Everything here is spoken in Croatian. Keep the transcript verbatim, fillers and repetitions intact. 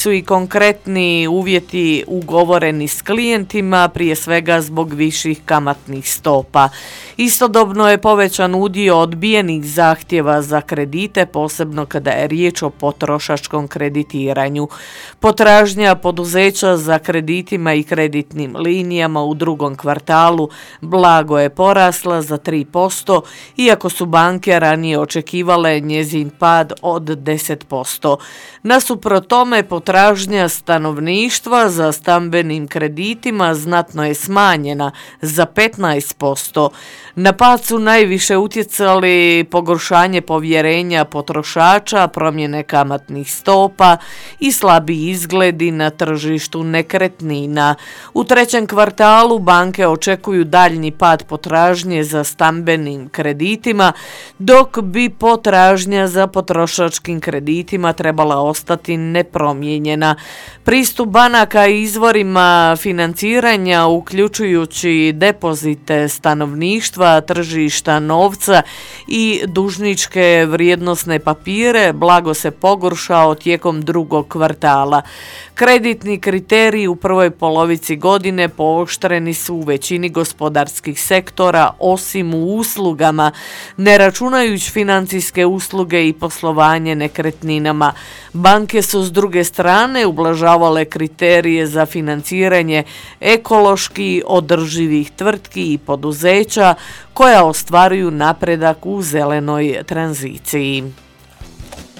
su i konkretni uvjeti ugovoreni s klijentima, prije svega zbog viših kamatnih stopa. Istodobno je povećan udio odbijenih zahtjeva za kredite, posebno kada je riječ o potrošačkom kreditiranju. Potražnja poduzeća za kreditima i kreditnim linijama u drugom kvartalu blago je porasla za tri posto, iako su banke ranije očekivale njezin pad od deset posto. Nasuprot tome, potražnja stanovništva za stambenim kreditima znatno je smanjena za petnaest posto. Na pad su najviše utjecali pogoršanje povjerenja potrošača, promjene kamatnih stopa i slabi izgledi na tržištu nekretnina. U trećem kvartalu banke očekuju daljnji pad potražnje za stambenim kreditima, dok bi potražnja za potrošačkim kreditima trebala ostati nepromijenjena. Pristup banaka izvorima financiranja, uključujući depozite stanovništva, tržišta novca i dužničke vrijednosne papire, blago se pogoršao tijekom drugog kvartala. Kreditni kriteriji u prvoj polovici godine pooštreni su u većini gospodarskih sektora, osim u uslugama, ne računajući financijske usluge i poslovanje nekretninama. Banke su s druge strane ublažavale kriterije za financiranje ekološki održivih tvrtki i poduzeća koja ostvaruju napredak u zelenoj tranziciji.